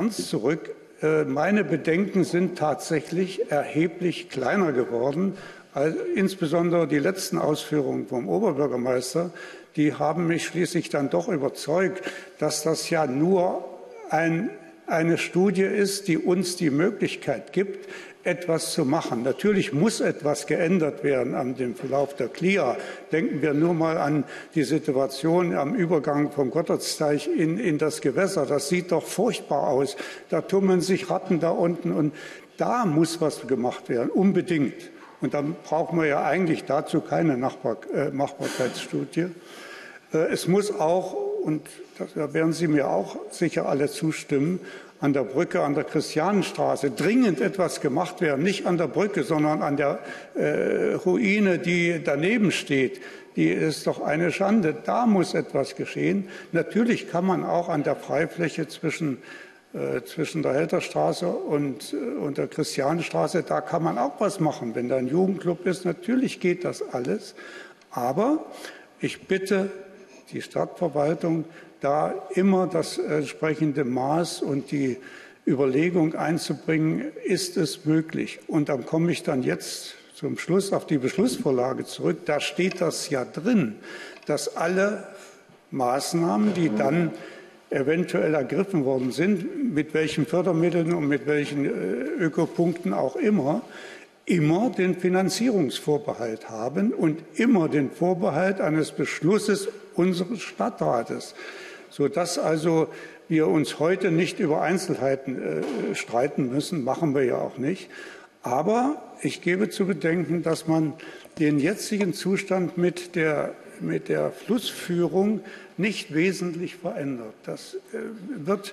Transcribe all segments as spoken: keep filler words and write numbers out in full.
ganz zurück. Meine Bedenken sind tatsächlich erheblich kleiner geworden. Also insbesondere die letzten Ausführungen vom Oberbürgermeister, die haben mich schließlich dann doch überzeugt, dass das ja nur ein, eine Studie ist, die uns die Möglichkeit gibt, etwas zu machen. Natürlich muss etwas geändert werden an dem Verlauf der C L I A. Denken wir nur mal an die Situation am Übergang vom Gotthardsteich in, in das Gewässer. Das sieht doch furchtbar aus. Da tummeln sich Ratten da unten und da muss was gemacht werden, unbedingt. Und dann brauchen wir ja eigentlich dazu keine Nachbar, äh, Machbarkeitsstudie. Äh, es muss auch, und da werden Sie mir auch sicher alle zustimmen, an der Brücke, an der Christianenstraße dringend etwas gemacht werden. Nicht an der Brücke, sondern an der äh, Ruine, die daneben steht. Die ist doch eine Schande. Da muss etwas geschehen. Natürlich kann man auch an der Freifläche zwischen, äh, zwischen der Helterstraße und, äh, und der Christianenstraße, da kann man auch was machen. Wenn da ein Jugendclub ist, natürlich geht das alles. Aber ich bitte die Stadtverwaltung, da immer das entsprechende Maß und die Überlegung einzubringen, ist es möglich. Und dann komme ich dann jetzt zum Schluss auf die Beschlussvorlage zurück. Da steht das ja drin, dass alle Maßnahmen, die dann eventuell ergriffen worden sind, mit welchen Fördermitteln und mit welchen Ökopunkten auch immer, immer den Finanzierungsvorbehalt haben und immer den Vorbehalt eines Beschlusses unseres Stadtrates, sodass also wir uns heute nicht über Einzelheiten äh, streiten müssen, machen wir ja auch nicht. Aber ich gebe zu bedenken, dass man den jetzigen Zustand mit der, mit der Flussführung nicht wesentlich verändert. Das äh, wird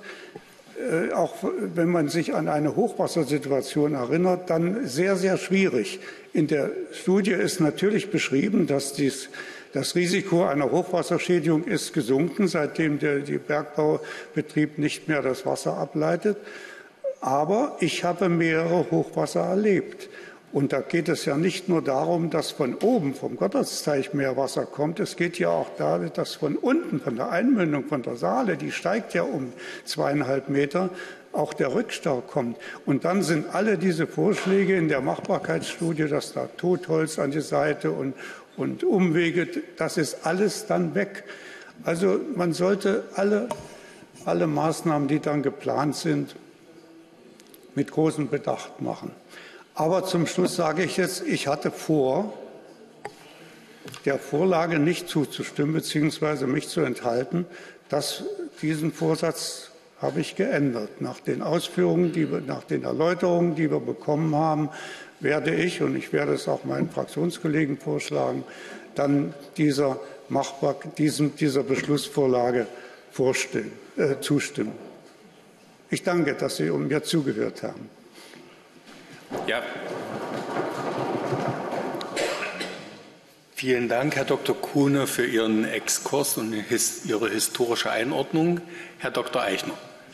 äh, auch, wenn man sich an eine Hochwassersituation erinnert, dann sehr, sehr schwierig. In der Studie ist natürlich beschrieben, dass dies Das Risiko einer Hochwasserschädigung ist gesunken, seitdem der die Bergbaubetrieb nicht mehr das Wasser ableitet. Aber ich habe mehrere Hochwasser erlebt. Und da geht es ja nicht nur darum, dass von oben, vom Gotthardsteich mehr Wasser kommt. Es geht ja auch darum, dass von unten, von der Einmündung, von der Saale, die steigt ja um zweieinhalb Meter, auch der Rückstau kommt. Und dann sind alle diese Vorschläge in der Machbarkeitsstudie, dass da Totholz an die Seite und und Umwege, das ist alles dann weg. Also man sollte alle, alle Maßnahmen, die dann geplant sind, mit großem Bedacht machen. Aber zum Schluss sage ich jetzt, ich hatte vor, der Vorlage nicht zuzustimmen bzw. mich zu enthalten. Das, diesen Vorsatz habe ich geändert. Nach den Ausführungen, die wir, nach den Erläuterungen, die wir bekommen haben, werde ich, und ich werde es auch meinen Fraktionskollegen vorschlagen, dann dieser, Machbar, diesem, dieser Beschlussvorlage vorstellen, äh, zustimmen. Ich danke, dass Sie mir zugehört haben. Ja. Vielen Dank, Herr Doktor Kuhne, für Ihren Exkurs und Ihre historische Einordnung. Herr Doktor Eichner.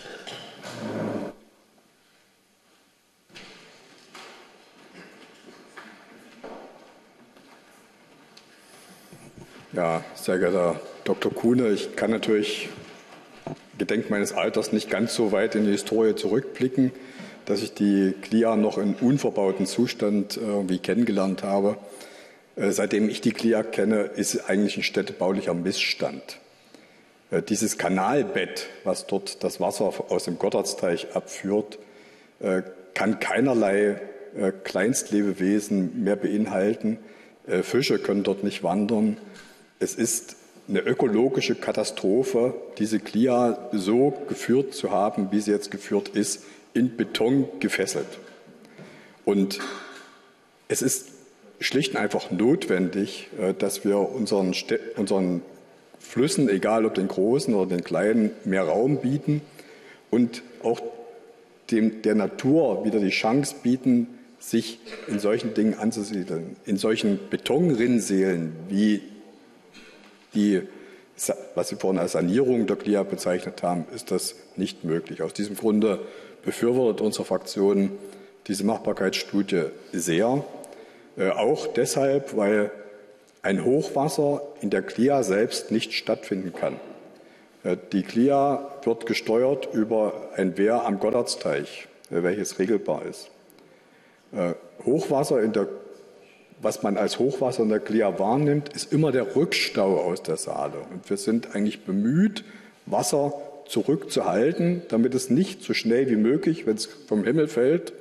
Ja, sehr geehrter Doktor Kuhne, ich kann natürlich gedenk meines Alters nicht ganz so weit in die Historie zurückblicken, dass ich die C L I A noch in unverbauten Zustand irgendwie kennengelernt habe. Äh, seitdem ich die C L I A kenne, ist es eigentlich ein städtebaulicher Missstand. Äh, dieses Kanalbett, was dort das Wasser aus dem Gotthardsteich abführt, äh, kann keinerlei äh, Kleinstlebewesen mehr beinhalten. Äh, Fische können dort nicht wandern. Es ist eine ökologische Katastrophe, diese C L I A so geführt zu haben, wie sie jetzt geführt ist, in Beton gefesselt. Und es ist schlicht und einfach notwendig, dass wir unseren, Städ- unseren Flüssen, egal ob den großen oder den kleinen, mehr Raum bieten und auch dem, der Natur wieder die Chance bieten, sich in solchen Dingen anzusiedeln. In solchen Betonrinnsälen wie die, was Sie vorhin als Sanierung der C L I A bezeichnet haben, ist das nicht möglich. Aus diesem Grunde befürwortet unsere Fraktion diese Machbarkeitsstudie sehr. Äh, auch deshalb, weil ein Hochwasser in der C L I A selbst nicht stattfinden kann. Die K L I A wird gesteuert über ein Wehr am Gotthardsteich, welches regelbar ist. Hochwasser, in der, was man als Hochwasser in der K L I A wahrnimmt, ist immer der Rückstau aus der Saale. Und wir sind eigentlich bemüht, Wasser zurückzuhalten, damit es nicht so schnell wie möglich, wenn es vom Himmel fällt,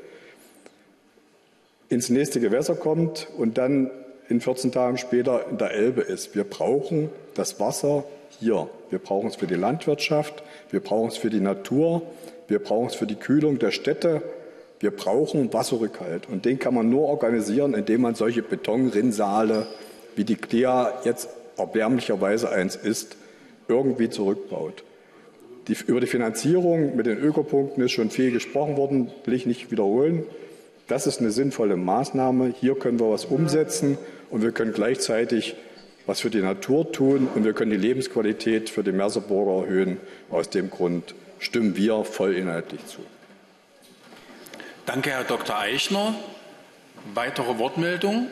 ins nächste Gewässer kommt und dann in vierzehn Tagen später in der Elbe ist. Wir brauchen das Wasser hier. Wir brauchen es für die Landwirtschaft, wir brauchen es für die Natur, wir brauchen es für die Kühlung der Städte. Wir brauchen Wasserrückhalt. Und den kann man nur organisieren, indem man solche Betonrinnsale, wie die K L I A jetzt erbärmlicherweise eins ist, irgendwie zurückbaut. Die, über die Finanzierung mit den Ökopunkten ist schon viel gesprochen worden, will ich nicht wiederholen. Das ist eine sinnvolle Maßnahme. Hier können wir was umsetzen und wir können gleichzeitig was für die Natur tun und wir können die Lebensqualität für die Merseburger erhöhen. Aus dem Grund stimmen wir vollinhaltlich zu. Danke, Herr Doktor Eichner. Weitere Wortmeldungen?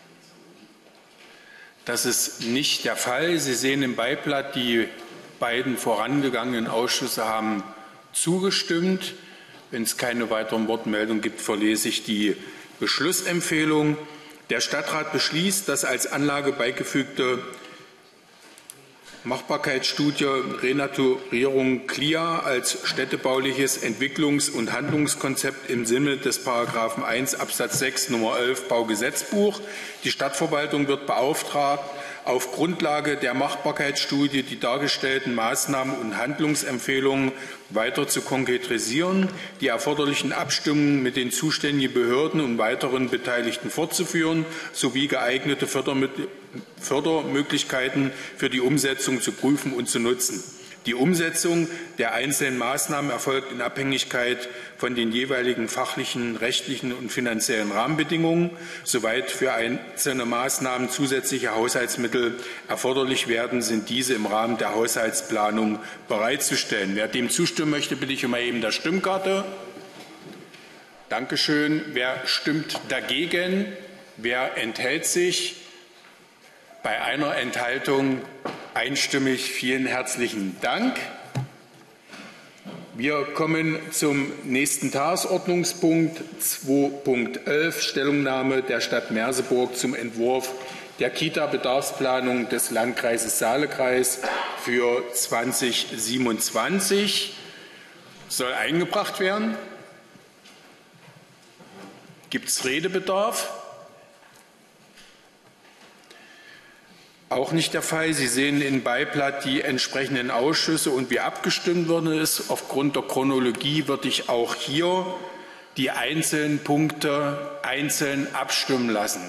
Das ist nicht der Fall. Sie sehen im Beiblatt, die beiden vorangegangenen Ausschüsse haben zugestimmt. Wenn es keine weiteren Wortmeldungen gibt, verlese ich die Beschlussempfehlung. Der Stadtrat beschließt, das als Anlage beigefügte Machbarkeitsstudie Renaturierung K L I A als städtebauliches Entwicklungs- und Handlungskonzept im Sinne des Paragraphen eins Absatz sechs Nummer elf Baugesetzbuch. Die Stadtverwaltung wird beauftragt, auf Grundlage der Machbarkeitsstudie die dargestellten Maßnahmen und Handlungsempfehlungen weiter zu konkretisieren, die erforderlichen Abstimmungen mit den zuständigen Behörden und weiteren Beteiligten fortzuführen, sowie geeignete Fördermöglichkeiten für die Umsetzung zu prüfen und zu nutzen. Die Umsetzung der einzelnen Maßnahmen erfolgt in Abhängigkeit von den jeweiligen fachlichen, rechtlichen und finanziellen Rahmenbedingungen. Soweit für einzelne Maßnahmen zusätzliche Haushaltsmittel erforderlich werden, sind diese im Rahmen der Haushaltsplanung bereitzustellen. Wer dem zustimmen möchte, bitte ich um Erheben der Stimmkarte. Dankeschön. Wer stimmt dagegen? Wer enthält sich? Bei einer Enthaltung einstimmig. Vielen herzlichen Dank. Wir kommen zum nächsten Tagesordnungspunkt zwei Punkt elf, Stellungnahme der Stadt Merseburg zum Entwurf der Kita-Bedarfsplanung des Landkreises Saalekreis für zweitausendsiebenundzwanzig. Soll eingebracht werden? Gibt es Redebedarf? Auch nicht der Fall. Sie sehen im Beiblatt die entsprechenden Ausschüsse und wie abgestimmt worden ist. Aufgrund der Chronologie würde ich auch hier die einzelnen Punkte einzeln abstimmen lassen.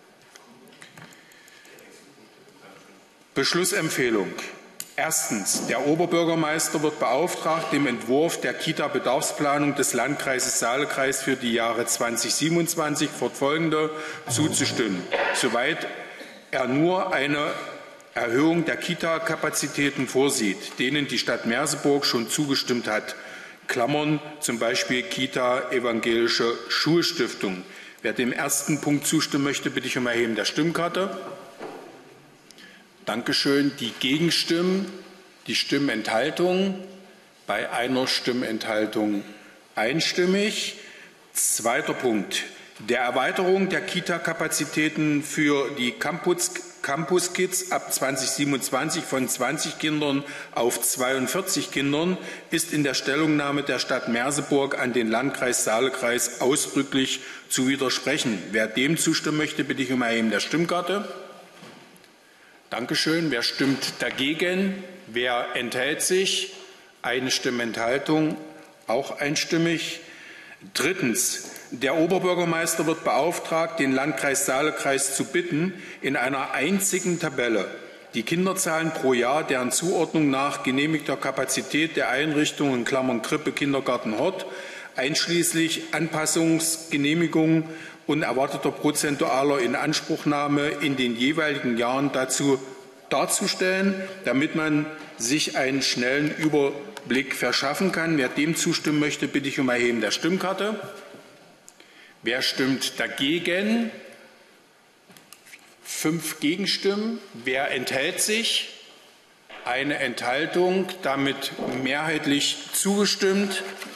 Beschlussempfehlung. Erstens. Der Oberbürgermeister wird beauftragt, dem Entwurf der Kita-Bedarfsplanung des Landkreises Saalekreis für die Jahre zweitausendsiebenundzwanzig fortfolgende zuzustimmen, soweit er nur eine Erhöhung der Kita-Kapazitäten vorsieht, denen die Stadt Merseburg schon zugestimmt hat. Klammern zum Beispiel Kita Evangelische Schulstiftung. Wer dem ersten Punkt zustimmen möchte, bitte ich um Erheben der Stimmkarte. Dankeschön. Die Gegenstimmen, die Stimmenthaltung, bei einer Stimmenthaltung einstimmig. Zweiter Punkt. Der Erweiterung der Kita-Kapazitäten für die Campus, Campus Kids ab zweitausendsiebenundzwanzig von zwanzig Kindern auf zweiundvierzig Kindern ist in der Stellungnahme der Stadt Merseburg an den Landkreis Saalekreis ausdrücklich zu widersprechen. Wer dem zustimmen möchte, bitte ich um Erheben der Stimmkarte. Dankeschön. Wer stimmt dagegen? Wer enthält sich? Eine Stimmenthaltung, auch einstimmig. Drittens. Der Oberbürgermeister wird beauftragt, den Landkreis Saalekreis zu bitten, in einer einzigen Tabelle die Kinderzahlen pro Jahr, deren Zuordnung nach genehmigter Kapazität der Einrichtungen in Klammern Krippe, Kindergarten, Hort, einschließlich Anpassungsgenehmigungen und erwarteter prozentualer Inanspruchnahme in den jeweiligen Jahren dazu darzustellen, damit man sich einen schnellen Überblick verschaffen kann. Wer dem zustimmen möchte, bitte ich um Erheben der Stimmkarte. Wer stimmt dagegen? Fünf Gegenstimmen. Wer enthält sich? eine Enthaltung, damit mehrheitlich zugestimmt.